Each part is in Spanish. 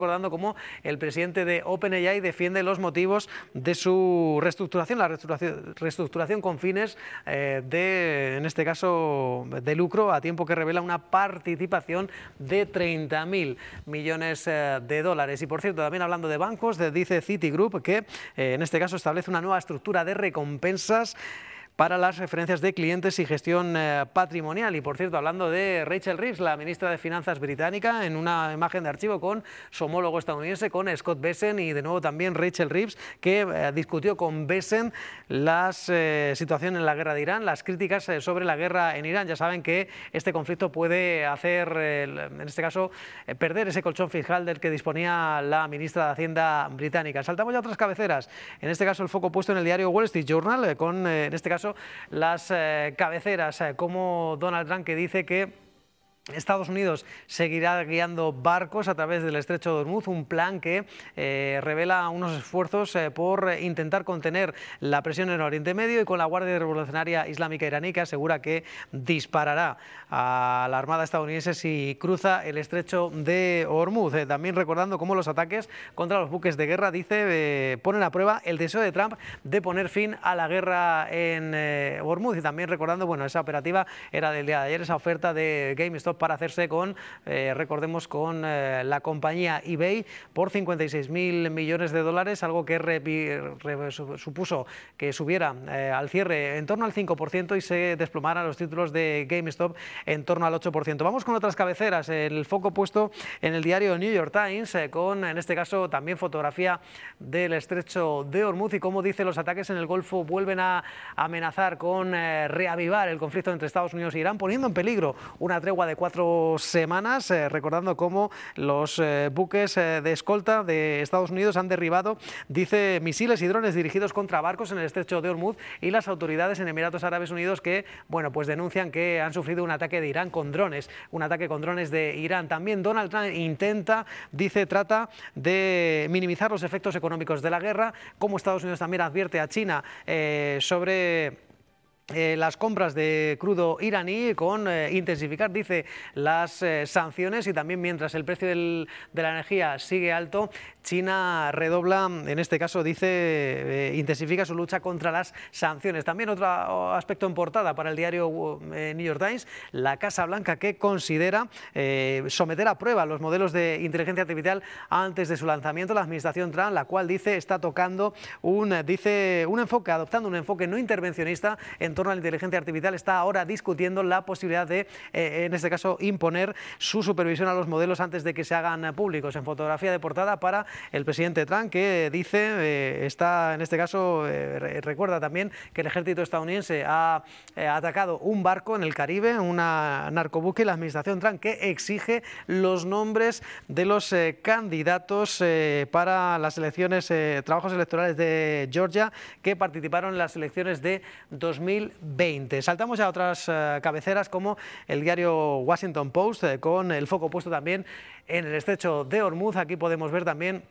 Recordando cómo el presidente de OpenAI defiende los motivos de su reestructuración, la reestructuración con fines en este caso, de lucro, a tiempo que revela una participación de 30.000 millones de dólares. Y por cierto, también hablando de bancos, dice Citigroup que en este caso establece una nueva estructura de recompensas para las referencias de clientes y gestión patrimonial. Y por cierto, hablando de Rachel Reeves, la ministra de Finanzas británica, en una imagen de archivo con su homólogo estadounidense, con Scott Bessent, y de nuevo también Rachel Reeves, que discutió con Bessent la situación en la guerra de Irán, las críticas sobre la guerra en Irán. Ya saben que este conflicto puede hacer, en este caso, perder ese colchón fiscal del que disponía la ministra de Hacienda británica. Saltamos ya a otras cabeceras. En este caso, el foco puesto en el diario Wall Street Journal, con, en este caso, las cabeceras, como Donald Trump, que dice que Estados Unidos seguirá guiando barcos a través del estrecho de Hormuz, un plan que revela unos esfuerzos por intentar contener la presión en Oriente Medio, y con la Guardia Revolucionaria Islámica iraní, que asegura que disparará a la Armada estadounidense si cruza el estrecho de Hormuz. También recordando cómo los ataques contra los buques de guerra, dice, ponen a prueba el deseo de Trump de poner fin a la guerra en Hormuz. Y también recordando, bueno, esa operativa era del día de ayer, esa oferta de GameStop para hacerse con, recordemos, con la compañía eBay por 56.000 millones de dólares, algo que supuso que subiera al cierre en torno al 5% y se desplomaran los títulos de GameStop en torno al 8%. Vamos con otras cabeceras, el foco puesto en el diario New York Times, con, en este caso, también fotografía del estrecho de Hormuz, y como dice, los ataques en el Golfo vuelven a amenazar con reavivar el conflicto entre Estados Unidos e Irán, poniendo en peligro una tregua de 4 semanas, recordando cómo los buques de escolta de Estados Unidos han derribado, dice, misiles y drones dirigidos contra barcos en el estrecho de Hormuz, y las autoridades en Emiratos Árabes Unidos que, bueno, pues denuncian que han sufrido un ataque de Irán con drones, un ataque con drones de Irán. También Donald Trump intenta, dice, trata de minimizar los efectos económicos de la guerra, como Estados Unidos también advierte a China sobre las compras de crudo iraní, con intensificar, dice, las sanciones. Y también, mientras el precio de la energía sigue alto, China redobla, en este caso, dice, intensifica su lucha contra las sanciones. También otro aspecto en portada para el diario New York Times, la Casa Blanca, que considera someter a prueba los modelos de inteligencia artificial antes de su lanzamiento. La administración Trump, la cual, dice, está tocando adoptando un enfoque no intervencionista en torno a la inteligencia artificial, está ahora discutiendo la posibilidad de, en este caso, imponer su supervisión a los modelos antes de que se hagan públicos. En fotografía de portada para el presidente Trump, que dice, está, en este caso, recuerda también que el ejército estadounidense ha atacado un barco en el Caribe, una narcobuque, y la administración Trump que exige los nombres de los candidatos para las elecciones, trabajos electorales de Georgia, que participaron en las elecciones de 2020. Saltamos a otras cabeceras, como el diario Washington Post, con el foco puesto también en el estrecho de Hormuz. Aquí podemos ver también,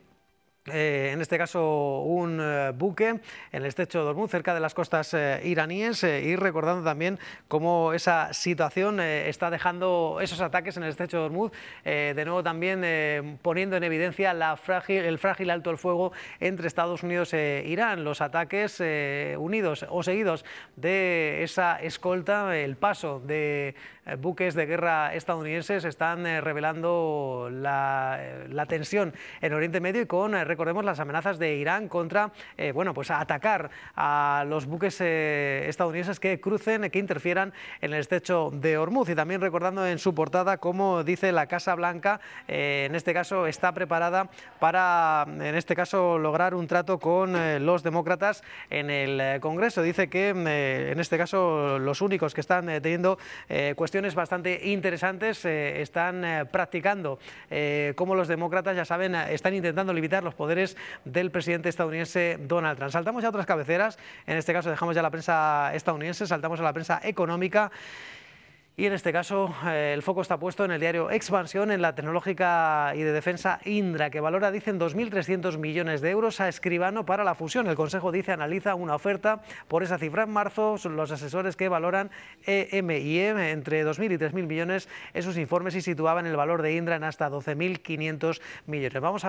en este caso, un buque en el estrecho de Hormuz, cerca de las costas iraníes, y recordando también cómo esa situación está dejando esos ataques en el estrecho de Hormuz, de nuevo también poniendo en evidencia el frágil alto el fuego entre Estados Unidos e Irán. Los ataques unidos o seguidos de esa escolta, el paso de buques de guerra estadounidenses, están revelando la tensión en Oriente Medio, y con, recordemos, las amenazas de Irán contra, bueno, pues atacar a los buques estadounidenses que crucen, que interfieran en el estrecho de Hormuz. Y también recordando en su portada, como dice, la Casa Blanca, en este caso, está preparada para, en este caso, lograr un trato con los demócratas en el Congreso. Dice que, en este caso, los únicos que están teniendo cuestiones bastante interesantes están practicando, como los demócratas, ya saben, están intentando limitar los poderes del presidente estadounidense Donald Trump. Saltamos a otras cabeceras, en este caso dejamos ya la prensa estadounidense, saltamos a la prensa económica. Y en este caso el foco está puesto en el diario Expansión, en la tecnológica y de defensa Indra, que valora, dicen, 2.300 millones de euros a Escribano para la fusión. El Consejo, dice, analiza una oferta por esa cifra. En marzo son los asesores que valoran EM&E entre 2.000 y 3.000 millones en sus informes y situaban el valor de Indra en hasta 12.500 millones. Vamos a